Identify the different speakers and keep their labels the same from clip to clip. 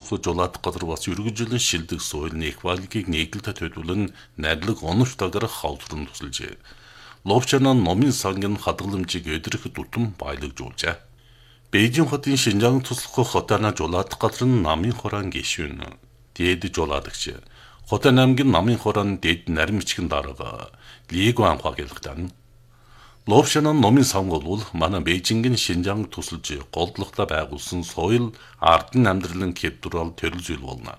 Speaker 1: жолоодох газар бас үргэлжлэн шилдэг соёлын экологийг нийгэлд төлөвлөн найрлаг оновч тагарах хавдрын тусалжээ. Ловчанан номын сангийн хадгаламжийг өдрөх дутам баялагжуулжээ. Бээжин хотын Шинжаан туслах хотана жолоодох газар нь намын хорон гишүүн. Дээд жолоодогч. Хотан аймгийн намын хорон дээд наримчгийн дарга Лигуан хагилгтан. Ловшанан номын сан бол манай Бээжингийн Шинжаан тусалж голдлогтой байгуулсан соёл ардын амьдралын кэптурал төрөл зүйл болно.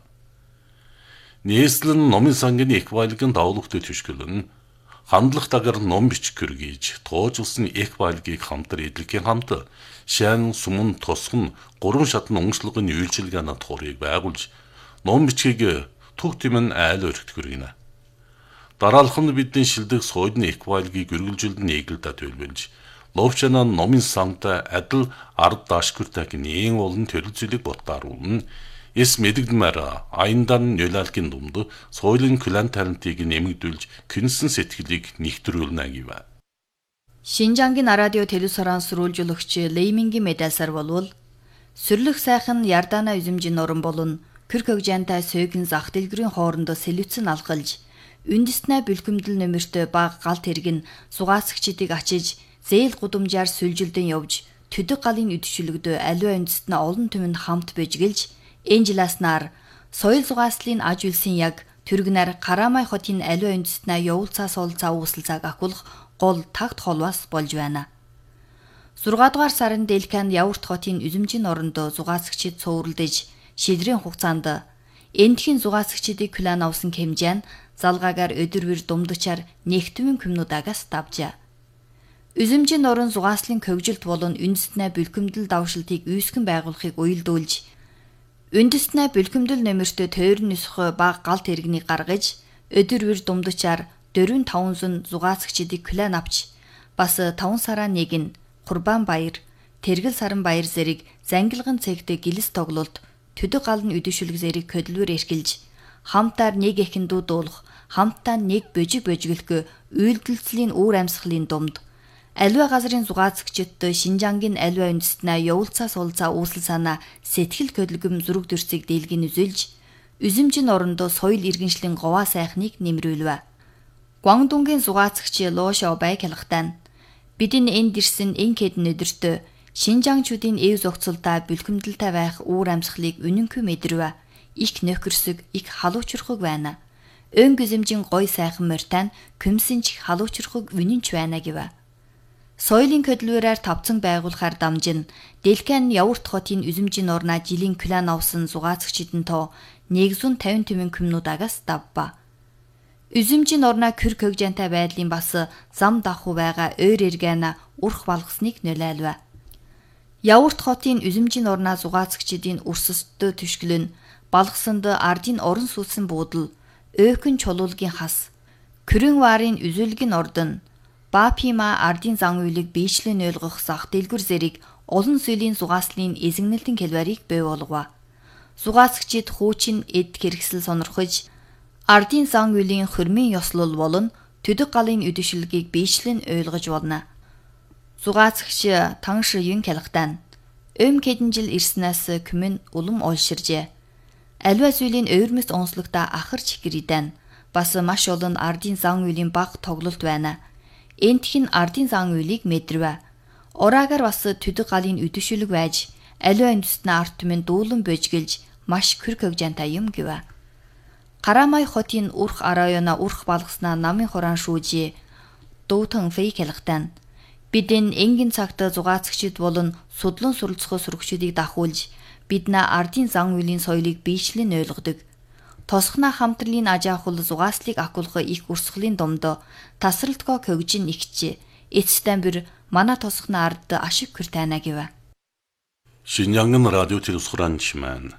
Speaker 1: Нийслэл нь номын сангийн экологийн давлуугт төшгөлн хандлах дагар ном бич гэргийж тоожулсан экологийг хамтар эдлэгийн хамт шан сумын тосгон гурван шатны онцлогын үйлчилгээний туурыг байгуулж ном бичгийг туг тимэн айл өргөт гэргийнэ. Дараалах нь бидний шилдэг соёлын экологийг үргэлжлэн нийгэлдэ төлөвлөж Ловчанан номын сантай адил ард даашгүртэг нээн олон төрөл зүйлийг ботааруулна. Эс мэдэгдмээр аяндан нөлөөлхийн дунд соёлын клан талантыг нэмэгдүүлж күнсэн сэтгэлийг нэгтрүүлнэ гэв.
Speaker 2: Шинжаангийн радио телевизорын сурвалжуулагч Леймингийн медальсар болвол сүрлэх сайхан Ярдана үзэмжин норон болон Кыркөгжантай сөйгэн зах дэлгэрийн хоорондоо сэлвцэн алхалж үндэснэ бэлгэмдэл нөмөртөө баг галт хэрэг нь сугаасгчдыг ачиж зээл гудамжаар сүлжилдэн явж төдөг галын үдшилгдөө аливаа үндэснэ олон түмэнд хамт бэжгэлж энжиласнаар соёл зугааслын аж үйлсийн яг түргнэр Карамай хотын аливаа үндэснэ явуулцаа суулцаа үүсэлцааг акулах гол тагт холвас болж байна. 6 дугаар сарын Дэлканд Яварт хотын үзэмжин орондоо зугаасгчид цууралдаж шидрийн хугацаанд эндхийн зугаасгчдыг клан авсан хэмжээ нь залгаагаар өдөрвөр думдчаар нэгтвэн комнуудаагаас давжаа. Үзэмжин орон зугааслын көвжилт болон үндэснэ бэлгэмдэл давшилтыг үүсгэн байгуулахыг уялдуулж үндэснэ бэлгэмдэл нөмөртөө тойрон нисэх баг галт хэргэнийг гаргаж өдөрвөр думдчаар 4-500 зугаасгчдыг клан авч бас 5 сараа нэг нь Курбан баяр, Тэргэл саран баяр зэрэг зангилган цэгтээ гэлс тоглолт төдөг галны үдэшүлэг зэрэг хөдөлвөр эрхэлж хамтаар нэг эхэн дуудуулах хамтаа нэг бөжиглөхөө үйлдэлцлийн үүр амьсгалын думд аливаа газрын зугаасгчдод Шинжаангийн аливаа үндэснэ явуулцаа суулцаа үүсэл санаа сэтгэл хөдлөм зүрэг төрсийг дийлгэн үзүүлж үзэмжин орондоо соёл иргэншлийн говаа сайхныг нэмрүүлвэ. Гуандунгийн зугаасгч Лошо Байкалхтан бидний энд ирсэн энх хэдэн өдөртөө Шинжаангчуудын эв зохицолтой бэлгэмдэлтэй байх үүр амьсгалыг үнэнгүй мэдрвэ. Их нөхөрсөг, их халуучрахыг байна. Өн гүзэмжин гой сайхан морьтан көмсөнч халуучрахыг үнэнч байна гэв. Соёлын хөдөлгөөрөөр тавцан байгуулахаар дамжин Дэлкан Яварт хотын үзэмжин орноо жилийн клан авсан зугаасгчдын тоо 150 тэмэн комнуудаагаас давба. Үзэмжин орноо Кыркөгжантай байдлын бас зам давхуу байгаа ойр эргэнэ урх балгасныг нөлөөлвэ. Яварт хотын үзэмжин орноо зугаасгчдын өрсөстөө түшгэлэн балгасанд ардын орон сууцсан буудал, өөхөн чулуулгийн хас, Күрэн варын үзүүлгийн ордон, Баапима ардын зан үйлийг биечлэн ойлгох зах дэлгүр зэрэг олон сүлийн зугааслын эзэгнэлтэн хэлбэрийг бий болгов. Зугаасгчид хуучин эд хэрэгсэл сонирхож ардын зан үйлийн хөрмийн ёслол болон төдөг галын үдэшилгийг биечлэн ойлгож болно. Зугаасгч Танш Юн Кялхтан хэдэн жил ирснээс күмэн улам олширжээ. Аливаа зүйлийн ойрмос онцлогтой ахар чихэридэн бас маш олон ардын зан үйлийн баг тоглолт байна. Энтхэн ардын зан үйлийг мэдрвэ. Ораагаар бас төдөг галын үдэшилэг байж аливаа үндэснэ арт түмэн дуулан бөжгэлж маш Кыркөгжантай юм гэв. Карамай хотын урх арайона урх балгаснаа намын хорон шүүжээ Дуутан Фэй Кялхтан бидэн энгийн цагт зугаасгчид болон судлан суралцах сурагчдыг дахуулж биднээ ардын зан үйлийн соёлыг биечлэн ойлгодог. Тосхна хамтралын ажаахул зугааслыг акулах их урсгалын домдоо тасралтгоо көгжин ихчээ. Эцэстэн бүр манай тосхна ард ашиг хөр тайна гэв.
Speaker 1: Шинжаангын радио телевизорын чимэн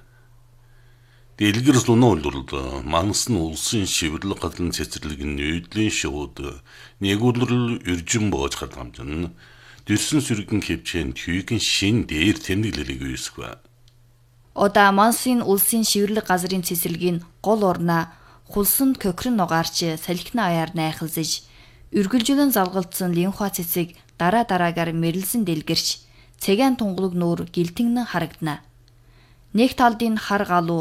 Speaker 1: дэлгэр зунаа үлрэл манс нь улсын шивэрлэг гадлан цэцэрлэгэн нүүдлийн шууд нэгүүлрэл үржин боож хадгамжин дэрсэн сүргэн хөвчэн түйгэн шин дээр тэмдэглэлийг үүсгэв.
Speaker 2: Ода мансын улсын шивэрлэг газрын цэцэрлэгийн гол орноо хулсанд кокрон нугаарч салхины аяар найхалзаж үргэлжлэн залгалцсан линхуа цэцэг дараагаар мэрэлсэн дэлгэрч цэгэн тунгалаг нүүр гэлтэнгэн харагдана. Нэг талдын хар галуу